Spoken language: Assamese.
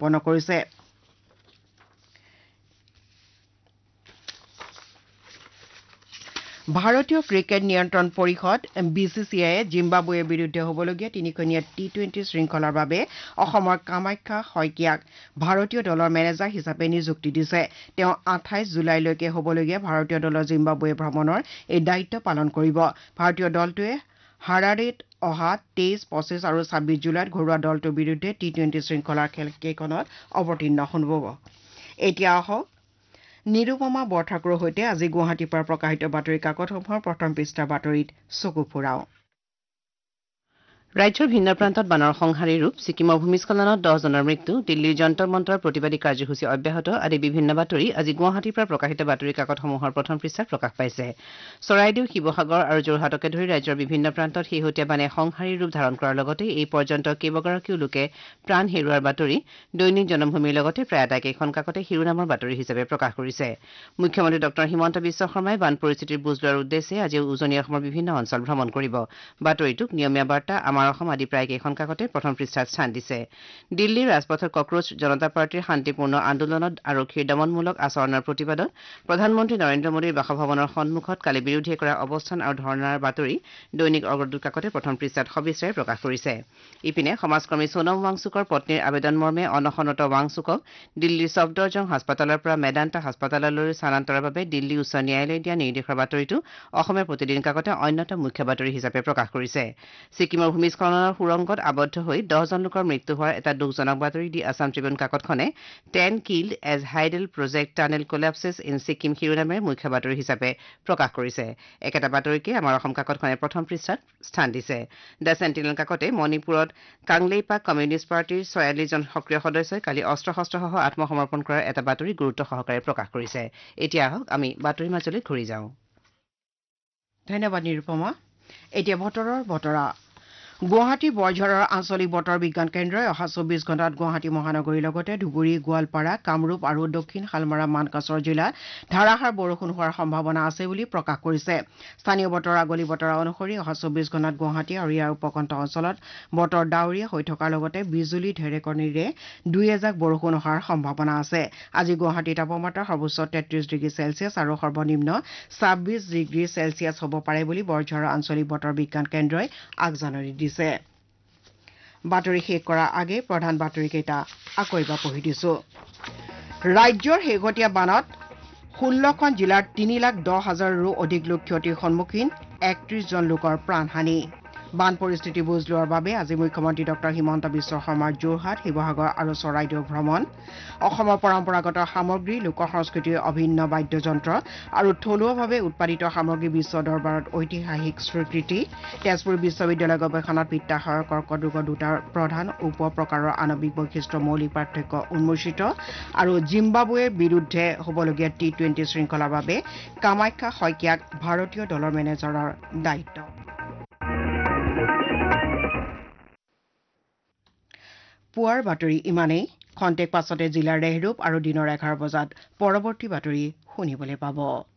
উৎপন্ন কৰিছে। ভাৰতীয় ক্ৰিকেট নিয়ন্ত্ৰণ পৰিষদ BCCIয়ে জিম্বাবুৱেৰ বিৰুদ্ধে হ'বলগীয়া 3খনীয়া T20 শৃংখলাৰ বাবে অসমৰ কামাখ্যা শইকীয়াক ভাৰতীয় দলৰ মেনেজাৰ হিচাপে নিযুক্তি দিছে। তেওঁ 28 জুলাইলৈকে হ'বলগীয়া ভাৰতীয় দলৰ জিম্বাবুৱে ভ্ৰমণৰ এই দায়িত্ব পালন কৰিব। ভাৰতীয় দলটোৱে হাৰাৰেত অহা 23, 25 আৰু 26 জুলাইত ঘৰুৱা দলটোৰ বিৰুদ্ধে T20 শৃংখলাৰ খেলকেইখনত অৱতীৰ্ণ হ'ব। এতিয়া আহক নিৰুপমা বৰঠাকুৰৰ সৈতে আজি গুৱাহাটীৰ পৰা প্ৰকাশিত বাতৰি কাকতসমূহৰ প্ৰথম পৃষ্ঠাৰ বাতৰিত চকু ফুৰাওঁ। ৰাজ্যৰ ভিন্ন প্ৰান্তত বানৰ সংহাৰী ৰূপ, ছিকিমৰ ভূমিস্খলনত 10 জনৰ মৃত্যু, দিল্লীৰ যন্তৰ মন্তৰ প্ৰতিবাদী কাৰ্যসূচী অব্যাহত আদি বিভিন্ন বাতৰি আজি গুৱাহাটীৰ পৰা প্ৰকাশিত বাতৰি কাকতসমূহৰ প্ৰথম পৃষ্ঠাত প্ৰকাশ পাইছে। চৰাইদেউ, শিৱসাগৰ আৰু যোৰহাটকে ধৰি ৰাজ্যৰ বিভিন্ন প্ৰান্তত শেহতীয়া বানে সংহাৰী ৰূপ ধাৰণ কৰাৰ লগতে এই পৰ্যন্ত কেইবাগৰাকীও লোকে প্ৰাণ হেৰুওৱাৰ বাতৰি দৈনিক জনমভূমিৰ লগতে প্ৰায় আটাইকেইখন কাকতে শিৰোনামৰ বাতৰি হিচাপে প্ৰকাশ কৰিছে। মুখ্যমন্ত্ৰী ডঃ হিমন্ত বিশ্ব শৰ্মাই বান পৰিস্থিতিৰ বুজ লোৱাৰ উদ্দেশ্যে আজি উজনি অসমৰ বিভিন্ন অঞ্চল ভ্ৰমণ কৰিব। বাতৰিটোক নিয়মীয়া বাৰ্তা আমাৰ অসম আদি প্ৰায় কেইখন কাকতে প্ৰথম পৃষ্ঠাত স্থান দিছে। দিল্লীৰ ৰাজপথত কক্ৰোচ জনতা পাৰ্টীৰ শান্তিপূৰ্ণ আন্দোলনত আৰক্ষীৰ দমনমূলক আচৰণৰ প্ৰতিবাদত প্ৰধানমন্ত্ৰী নৰেন্দ্ৰ মোদীৰ বাসভৱনৰ সন্মুখত কালি বিৰোধীয়ে কৰা অৱস্থান আৰু ধৰ্ণাৰ বাতৰি দৈনিক অগ্ৰদূত কাকতে প্ৰথম পৃষ্ঠাত সবিস্তাৰে প্ৰকাশ কৰিছে। ইপিনে সমাজকৰ্মী সোণম ৱাংচুকৰ পত্নীৰ আবেদন মৰ্মে অনশনৰত ৱাংচুকক দিল্লীৰ ছফদৰজং হাস্পতালৰ পৰা মেদান্তা হাস্পতাললৈ স্থানান্তৰৰ বাবে দিল্লী উচ্চ ন্যায়ালয়ে দিয়া নিৰ্দেশৰ বাতৰিটো অসমীয়া প্ৰতিদিন কাকতে অন্যতম মুখ্য বাতৰি হিচাপে প্ৰকাশ কৰিছে। ছিকিমৰ ভূমিস্খলনৰ সুৰংগত আবদ্ধ হৈ 10 জন লোকৰ মৃত্যু হোৱাৰ এটা দুখজনক বাতৰি দি আছাম ট্ৰিবিউন কাকতখনে 10 killed as hydel project tunnel কোলাপছেছ in Sikkim শিৰোনামেৰে মুখ্য বাতৰি হিচাপে প্ৰকাশ কৰিছে। একেটা বাতৰিকে আমাৰ অসম কাকতখনে প্ৰথম পৃষ্ঠাত স্থান দিছে। দ্য চেণ্টিনেল কাকতে মণিপুৰত কাংলেইপাক কমিউনিষ্ট পাৰ্টীৰ 44 জন সক্ৰিয় সদস্যই কালি অস্ত্ৰ শস্ত্ৰসহ আত্মসমৰ্পণ কৰাৰ এটা বাতৰি গুৰুত্ব সহকাৰে প্ৰকাশ কৰিছে। এতিয়া আহক আমি বাতৰিৰ মাজলৈ ঘূৰি যাওঁ। ধন্যবাদ নিৰুপমা। এতিয়া বতৰৰ বতৰা। গুৱাহাটী বৰঝাৰৰ আঞ্চলিক বতৰ বিজ্ঞান কেন্দ্ৰই অহা 24 ঘণ্টাত গুৱাহাটী মহানগৰীৰ লগতে ধুবুৰী, গোৱালপাৰা, কামৰূপ আৰু দক্ষিণ শালমৰা মানকাছৰ জিলাত ধাৰাসাৰ বৰষুণ হোৱাৰ সম্ভাৱনা আছে বুলি প্ৰকাশ কৰিছে। স্থানীয় বতৰৰ আগলি বতৰা অনুসৰি অহা 24 ঘণ্টাত গুৱাহাটী আৰু ইয়াৰ উপকণ্ঠ অঞ্চলত বতৰ ডাৱৰীয়া হৈ থকাৰ লগতে বিজুলী ঢেৰেকণীৰে দুই এজাক বৰষুণ হোৱাৰ সম্ভাৱনা আছে। আজি গুৱাহাটীৰ তাপমাত্ৰা সৰ্বোচ্চ 33 ডিগ্ৰী চেলছিয়াছ আৰু সৰ্বনিম্ন 26 ডিগ্ৰী চেলছিয়াছ হ'ব পাৰে বুলি বৰঝাৰৰ আঞ্চলিক বতৰ বিজ্ঞান কেন্দ্ৰই আগজাননী দিছে। বাতৰি শেষ কৰাৰ আগে প্ৰধান বাতৰিকেইটা আকৌ এবাৰ পঢ়ি দিছো। ৰাজ্যৰ শেহতীয়া বানত 16খন জিলাৰ 3,10,000ৰো অধিক লোক ক্ষতিৰ সন্মুখীন, 31 জন লোকৰ প্ৰাণহানি। বান পৰিস্থিতি বুজ লোৱাৰ বাবে আজি মুখ্যমন্ত্ৰী ডঃ হিমন্ত বিশ্ব শৰ্মাৰ যোৰহাট, শিৱসাগৰ আৰু চৰাইদেউ ভ্ৰমণ। অসমৰ পৰম্পৰাগত সামগ্ৰী, লোক সংস্কৃতিৰ অভিন্ন বাদ্যযন্ত্ৰ আৰু থলুৱাভাৱে উৎপাদিত সামগ্ৰী বিশ্ব দৰবাৰত ঐতিহাসিক স্বীকৃতি। তেজপুৰ বিশ্ববিদ্যালয় গৱেষণাত পিত্তাশয়ৰ কৰ্কট ৰোগৰ দুটা প্ৰধান উপপ্ৰকাৰৰ আণৱিক বৈশিষ্ট্য মৌলিক পাৰ্থক্য উন্মোচিত। আৰু জিম্বাবুৱেৰ বিৰুদ্ধে হ'বলগীয়া T20 শৃংখলাৰ বাবে কামাখ্যা শইকীয়াক ভাৰতীয় দলৰ মেনেজাৰৰ দায়িত্ব। পুৱাৰ বাতৰি ইমানেই। খন্তেক পাছতে জিলাৰ ৰেহৰূপ আৰু দিনৰ 11 বজাত পৰৱৰ্তী বাতৰি শুনিবলৈ পাব।